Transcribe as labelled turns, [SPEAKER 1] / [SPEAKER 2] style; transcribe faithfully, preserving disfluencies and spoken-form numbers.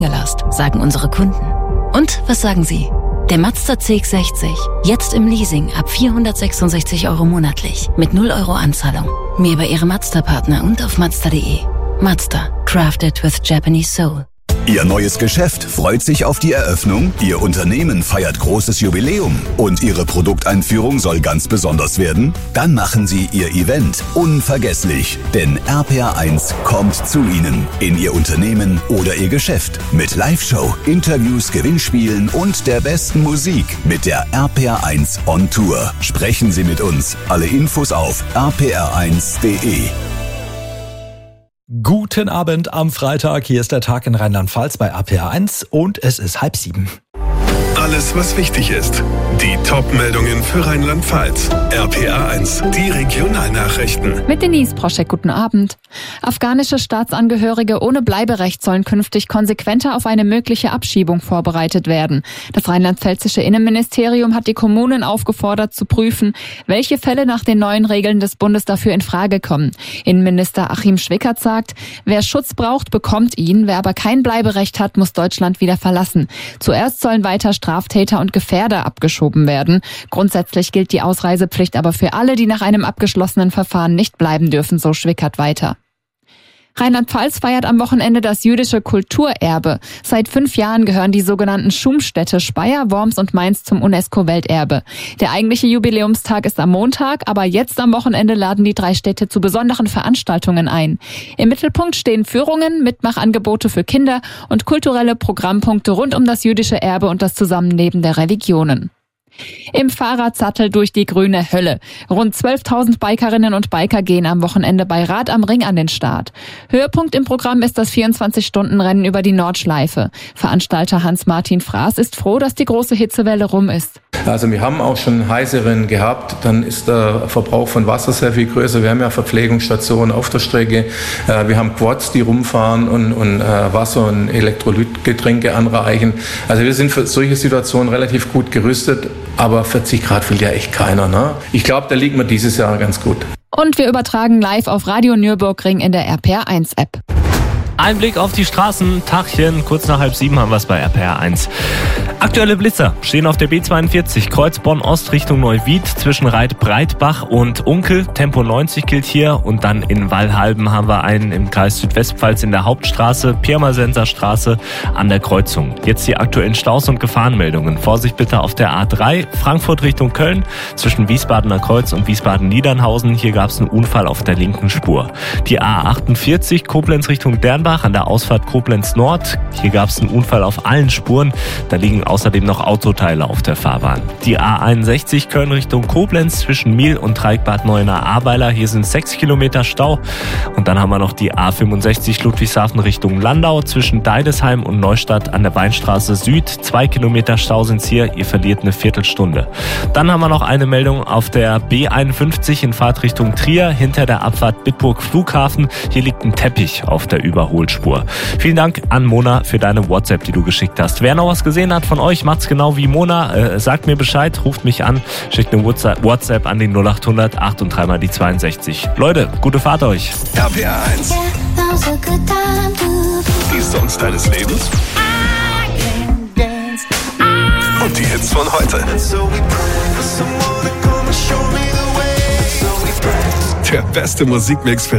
[SPEAKER 1] Gelast, sagen unsere Kunden. Und was sagen Sie? Der Mazda C X sechzig, jetzt im Leasing ab vierhundertsechsundsechzig Euro monatlich, mit null Euro Anzahlung. Mehr bei Ihrem Mazda-Partner und auf Mazda punkt de. Mazda, crafted with Japanese soul.
[SPEAKER 2] Ihr neues Geschäft freut sich auf die Eröffnung, Ihr Unternehmen feiert großes Jubiläum und Ihre Produkteinführung soll ganz besonders werden? Dann machen Sie Ihr Event unvergesslich, denn R P R eins kommt zu Ihnen, in Ihr Unternehmen oder Ihr Geschäft. Mit Live-Show, Interviews, Gewinnspielen und der besten Musik mit der R P R eins on Tour. Sprechen Sie mit uns. Alle Infos auf r p r eins punkt de.
[SPEAKER 3] Guten Abend am Freitag, hier ist der Tag in Rheinland-Pfalz bei R P R eins und es ist halb sieben.
[SPEAKER 4] Alles, was wichtig ist. Die Top-Meldungen für Rheinland-Pfalz. R P R eins, die Regionalnachrichten.
[SPEAKER 5] Mit Denise Proschek, guten Abend. Afghanische Staatsangehörige ohne Bleiberecht sollen künftig konsequenter auf eine mögliche Abschiebung vorbereitet werden. Das rheinland-pfälzische Innenministerium hat die Kommunen aufgefordert zu prüfen, welche Fälle nach den neuen Regeln des Bundes dafür in Frage kommen. Innenminister Achim Schwickert sagt, wer Schutz braucht, bekommt ihn. Wer aber kein Bleiberecht hat, muss Deutschland wieder verlassen. Zuerst sollen weiter Straftäter und Gefährder abgeschoben werden. Grundsätzlich gilt die Ausreisepflicht aber für alle, die nach einem abgeschlossenen Verfahren nicht bleiben dürfen, so Schwickert weiter. Rheinland-Pfalz feiert am Wochenende das jüdische Kulturerbe. Seit fünf Jahren gehören die sogenannten Schumstädte Speyer, Worms und Mainz zum UNESCO-Welterbe. Der eigentliche Jubiläumstag ist am Montag, aber jetzt am Wochenende laden die drei Städte zu besonderen Veranstaltungen ein. Im Mittelpunkt stehen Führungen, Mitmachangebote für Kinder und kulturelle Programmpunkte rund um das jüdische Erbe und das Zusammenleben der Religionen. Im Fahrradsattel durch die grüne Hölle. Rund zwölftausend Bikerinnen und Biker gehen am Wochenende bei Rad am Ring an den Start. Höhepunkt im Programm ist das vierundzwanzig-Stunden-Rennen über die Nordschleife. Veranstalter Hans-Martin Fraß ist froh, dass die große Hitzewelle rum ist.
[SPEAKER 6] Also wir haben auch schon heiße Rennen gehabt, dann ist der Verbrauch von Wasser sehr viel größer. Wir haben ja Verpflegungsstationen auf der Strecke, wir haben Quads, die rumfahren und, und Wasser und Elektrolytgetränke anreichen. Also wir sind für solche Situationen relativ gut gerüstet, aber vierzig Grad will ja echt keiner, ne? Ich glaube, da liegt man dieses Jahr ganz gut.
[SPEAKER 5] Und wir übertragen live auf Radio Nürburgring in der R P R eins App.
[SPEAKER 7] Ein Blick auf die Straßen, Tachchen, kurz nach halb sieben haben wir es bei R P R eins. Aktuelle Blitzer stehen auf der B zweiundvierzig, Kreuz Bonn-Ost Richtung Neuwied, zwischen Reit-Breitbach und Unkel. Tempo neunzig gilt hier und dann in Wallhalben haben wir einen im Kreis Südwestpfalz in der Hauptstraße, Pirmasenser Straße an der Kreuzung. Jetzt die aktuellen Staus und Gefahrenmeldungen. Vorsicht bitte auf der A drei, Frankfurt Richtung Köln, zwischen Wiesbadener Kreuz und Wiesbaden-Niedernhausen. Hier gab es einen Unfall auf der linken Spur. Die A achtundvierzig, Koblenz Richtung Dernbach, an der Ausfahrt Koblenz Nord. Hier gab es einen Unfall auf allen Spuren. Da liegen außerdem noch Autoteile auf der Fahrbahn. Die A einundsechzig Köln Richtung Koblenz zwischen Miel und Treigbad Neuenahr-Ahrweiler. Hier sind sechs Kilometer Stau. Und dann haben wir noch die A fünfundsechzig Ludwigshafen Richtung Landau zwischen Deidesheim und Neustadt an der Weinstraße Süd. Zwei Kilometer Stau sind hier. Ihr verliert eine Viertelstunde. Dann haben wir noch eine Meldung auf der B einundfünfzig in Fahrtrichtung Trier hinter der Abfahrt Bitburg Flughafen. Hier liegt ein Teppich auf der Überholspur. Vielen Dank an Mona für deine WhatsApp, die du geschickt hast. Wer noch was gesehen hat von euch, macht's genau wie Mona. Äh, sagt mir Bescheid, ruft mich an, schickt eine WhatsApp an die null acht hundert acht und drei mal die zweiundsechzig. Leute, gute Fahrt euch.
[SPEAKER 4] R P R eins. Die Songs deines Lebens. Und die Hits von heute. Der beste Musikmix für